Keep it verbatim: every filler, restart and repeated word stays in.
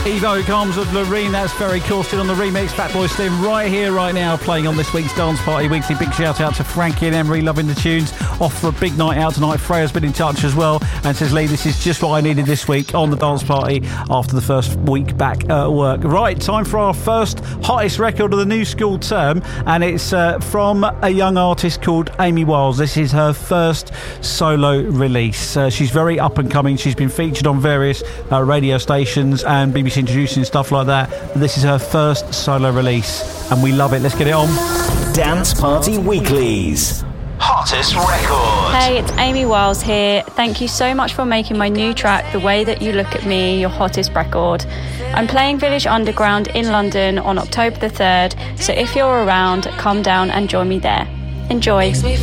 Evo comes with Loreen, that's Ferry Corsten on the remix. Fatboy Slim right here, right now, playing on this week's Dance Party Weekly. Big shout out to Frankie and Emery, loving the tunes. Off for a big night out tonight. Freya's been in touch as well and says, Lee, this is just what I needed this week on the Dance Party after the first week back at work. Right, time for our first hottest record of the new school term, and it's uh, from a young artist called Amy Wiles. This is her first solo release. Uh, she's very up and coming. She's been featured on various uh, radio stations and B B C Introducing and stuff like that. This is her first solo release and we love it. Let's get it on. Dance Party Weeklies Hottest Record. Hey, it's Amy Wiles here. Thank you so much for making my new track, The Way That You Look At Me, your hottest record. I'm playing Village Underground in London on October the third, so if you're around, come down and join me there. Enjoy. Makes me